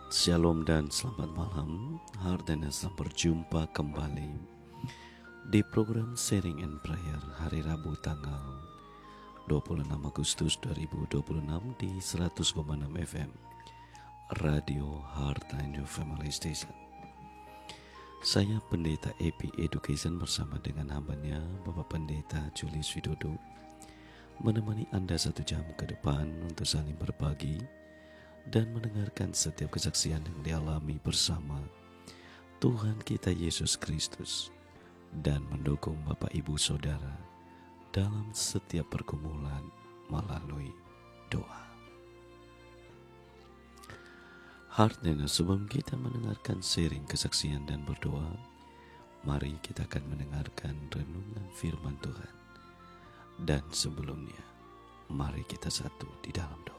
Shalom dan selamat malam. Hardana berjumpa kembali di program Sharing and Prayer hari Rabu tanggal 26 Agustus 2026 di 100,6 FM Radio Heart and Your Family Station. Saya Pendeta EP Education bersama dengan hambanya Bapak Pendeta Julius Widodo menemani Anda 1 jam ke depan untuk saling berbagi dan mendengarkan setiap kesaksian yang dialami bersama Tuhan kita Yesus Kristus dan mendukung Bapak Ibu Saudara dalam setiap pergumulan melalui doa. Hardena, sebelum kita mendengarkan sharing kesaksian dan berdoa, mari kita akan mendengarkan renungan firman Tuhan. Dan sebelumnya, mari kita satu di dalam doa.